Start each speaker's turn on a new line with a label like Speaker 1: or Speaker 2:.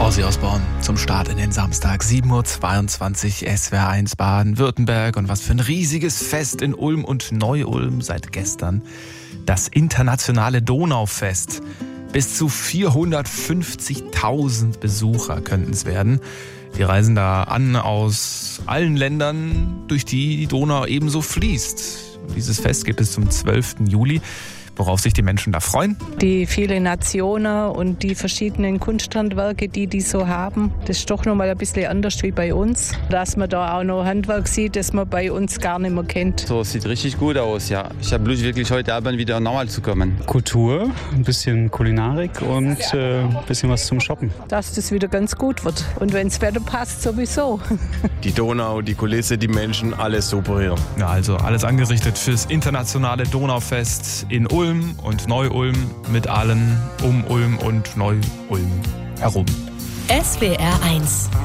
Speaker 1: Ozzy Osbourne zum Start in den Samstag, 7.22 Uhr, SWR1 Baden-Württemberg. Und was für ein riesiges Fest in Ulm und Neu-Ulm seit gestern. Das internationale Donaufest. Bis zu 450.000 Besucher könnten es werden. Die reisen da an aus allen Ländern, durch die die Donau ebenso fließt. Und dieses Fest gibt es zum 12. Juli. Worauf sich die Menschen da freuen?
Speaker 2: Die vielen Nationen und die verschiedenen Kunsthandwerke, die so haben, das ist doch noch mal ein bisschen anders wie bei uns. Dass man da auch noch Handwerk sieht, das man bei uns gar nicht mehr kennt.
Speaker 3: So, es sieht richtig gut aus, ja. Ich habe Lust, wirklich heute Abend wieder normal zu kommen.
Speaker 4: Kultur, ein bisschen Kulinarik und ein bisschen was zum Shoppen.
Speaker 2: Dass das wieder ganz gut wird. Und wenn das Wetter passt, sowieso.
Speaker 5: Die Donau, die Kulisse, die Menschen, alles super hier.
Speaker 1: Ja, also alles angerichtet fürs internationale Donaufest in Ulm und Neu-Ulm, mit allen um Ulm und Neu-Ulm herum.
Speaker 6: SWR1